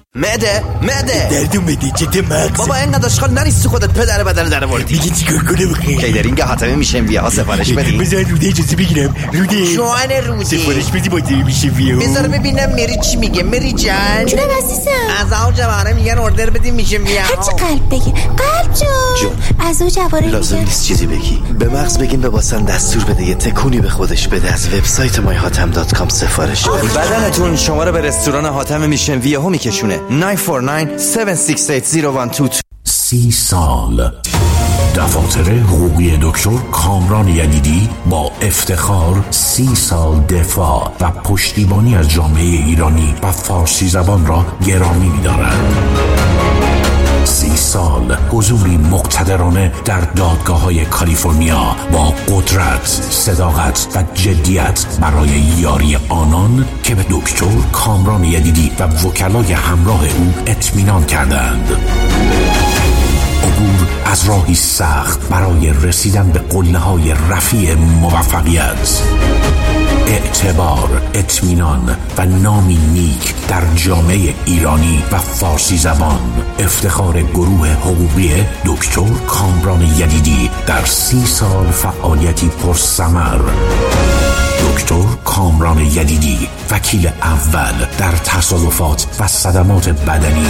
معده درد اومده چته مغز بابا اینقدر اشغال نریستی خودت پدر بدن در آوردی. میگی چیکار کنم بخیر؟ کیدرینگ حاتمی میشه ویها سفارش بدی. بذار روده اجازه بگیرم. روده جوان روده سفارش بدی با میشه ویها. بذار ببینم میری چی میگه. میری جان جونم عزیزم. از آو جواره میگن اوردر بدیم میشه ویها. هرچی قلب بگی. قلب جون از او جواره لازم نیست چیزی بگی. به مغز بگیم به واسن دستور بده یه تکونی به خودش بده. از وبسایت myhatem.com سفارش بده. بدنتون شما رو به رستوران حاتم میشن ویها میکشونه. 949-768-0122. 30 سال دفاتر حقوقی دکتر کامران یدیدی با افتخار 30 سال دفاع و پشتیبانی از جامعه ایرانی و فارسی زبان را گرامی می‌دارند. 30 سال حضوری مقتدرانه در دادگاه‌های کالیفرنیا با قدرت، صداقت و جدیت برای یاری آنان که به دکتر کامران یدیدی و وکلای همراه او اطمینان کردند. عبور از راهی سخت برای رسیدن به قله‌های رفیع موفقیت. اعتبار، اطمینان و نامی نیک در جامعه ایرانی و فارسی زبان. افتخار گروه حقوقی دکتر کامران یدیدی در 30 سال فعالیتی پرثمر. دکتر کامران یدیدی، وکیل اول در تصادفات و صدمات بدنی.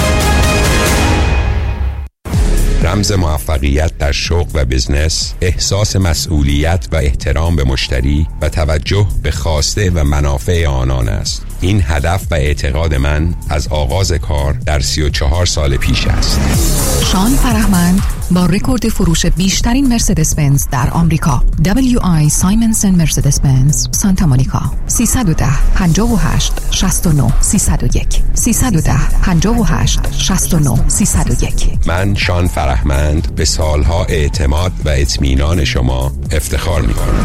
رمز موفقیت در شغل و بزنس، احساس مسئولیت و احترام به مشتری و توجه به خواسته و منافع آنان است. این هدف و اعتقاد من از آغاز کار در 34 سال پیش است. شان فرهمند با رکورد فروش بیشترین مرسدس بنز در آمریکا، WI سایمنسن مرسدس بنز سانتا مونیکا. 310 58 69 301 310 58 69 301. من شان فرهمند به سالها اعتماد و اطمینان شما افتخار می‌کنم.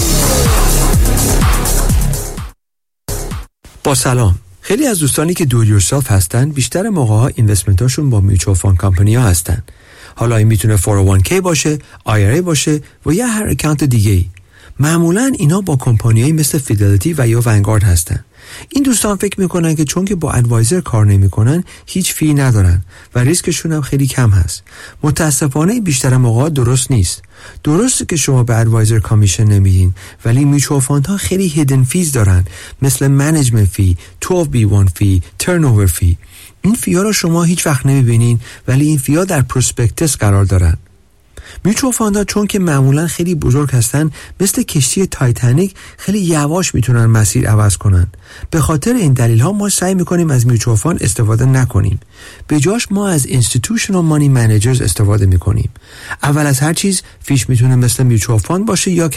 با سلام. خیلی از دوستانی که دو یورسلف هستن بیشتر موقع‌ها اینوستمنتاشون با میوچوال فاند کمپانی‌ها هستن. حالا این میتونه 401k باشه، IRA باشه و یا هر اکانت دیگه‌ای. معمولاً اینا با کمپانیایی مثل فیدلیتی و یا ونگارد هستن. این دوستان فکر میکنن که چون که با ادوایزر کار نمیکنن هیچ فی ندارن و ریسکشون هم خیلی کم هست. متاسفانه بیشتر موقع درست نیست. درسته که شما به ادوایزر کامیشن نمیدین، ولی میچوال فاندها خیلی هیدن فیز دارن، مثل منیجمنت فی، 12B1 فی، ترنوور فی. این فی‌ها رو شما هیچ وقت نمیبینین، ولی این فی‌ها در پروسپکتس قرار دارن. میوچوال فاندها چون که معمولا خیلی بزرگ هستن، مثل کشتی تایتانیک خیلی یواش میتونن مسیر عوض کنن. به خاطر این دلیل ها ما سعی میکنیم از میوچوال فاند استفاده نکنیم. به جاش ما از اینستیتوشنال مانی منیجرز استفاده میکنیم. اول از هر چیز فیش میتونه مثل میوچوال فاند باشه یا